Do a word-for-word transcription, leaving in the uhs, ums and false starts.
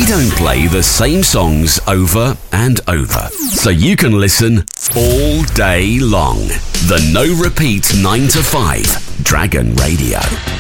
don't play the same songs over and over, so you can listen all day long. The No Repeat nine to five Dragon Radio.